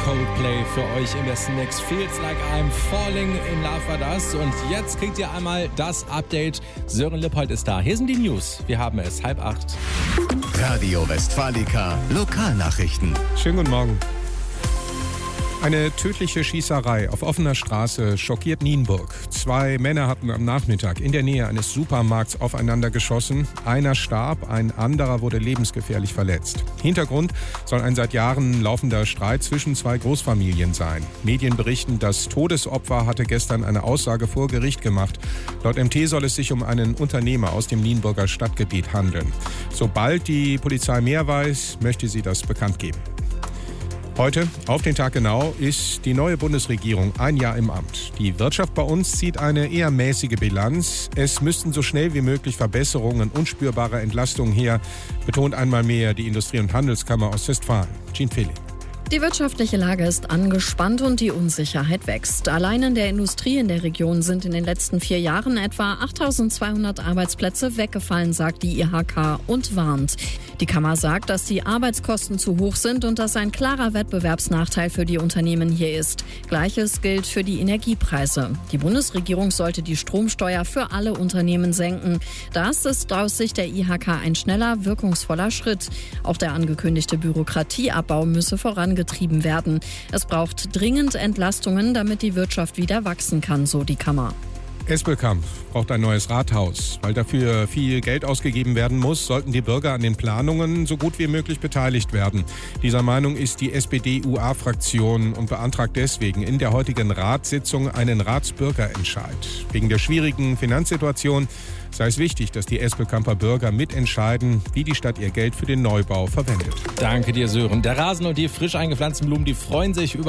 Coldplay für euch im besten Mix. Feels like I'm falling in love war das. Und jetzt kriegt ihr einmal das Update. Sören Lippold ist da. Hier sind die News. Wir haben es 7:30. Radio Westfalica Lokalnachrichten. Schönen guten Morgen. Eine tödliche Schießerei auf offener Straße schockiert Nienburg. 2 Männer hatten am Nachmittag in der Nähe eines Supermarkts aufeinander geschossen. Einer starb, ein anderer wurde lebensgefährlich verletzt. Hintergrund soll ein seit Jahren laufender Streit zwischen 2 Großfamilien sein. Medien berichten, das Todesopfer hatte gestern eine Aussage vor Gericht gemacht. Laut MT soll es sich um einen Unternehmer aus dem Nienburger Stadtgebiet handeln. Sobald die Polizei mehr weiß, möchte sie das bekannt geben. Heute, auf den Tag genau, ist die neue Bundesregierung ein Jahr im Amt. Die Wirtschaft bei uns zieht eine eher mäßige Bilanz. Es müssten so schnell wie möglich Verbesserungen und spürbare Entlastungen her, betont einmal mehr die Industrie- und Handelskammer aus Westfalen. Jean Philipp. Die wirtschaftliche Lage ist angespannt und die Unsicherheit wächst. Allein in der Industrie in der Region sind in den letzten 4 Jahren etwa 8.200 Arbeitsplätze weggefallen, sagt die IHK und warnt. Die Kammer sagt, dass die Arbeitskosten zu hoch sind und dass ein klarer Wettbewerbsnachteil für die Unternehmen hier ist. Gleiches gilt für die Energiepreise. Die Bundesregierung sollte die Stromsteuer für alle Unternehmen senken. Das ist aus Sicht der IHK ein schneller, wirkungsvoller Schritt. Auch der angekündigte Bürokratieabbau müsse vorangetrieben werden. Es braucht dringend Entlastungen, damit die Wirtschaft wieder wachsen kann, so die Kammer. Espelkamp braucht ein neues Rathaus. Weil dafür viel Geld ausgegeben werden muss, sollten die Bürger an den Planungen so gut wie möglich beteiligt werden. Dieser Meinung ist die SPD-UA-Fraktion und beantragt deswegen in der heutigen Ratssitzung einen Ratsbürgerentscheid. Wegen der schwierigen Finanzsituation sei es wichtig, dass die Espelkamper Bürger mitentscheiden, wie die Stadt ihr Geld für den Neubau verwendet. Danke dir, Sören. Der Rasen und die frisch eingepflanzten Blumen, die freuen sich über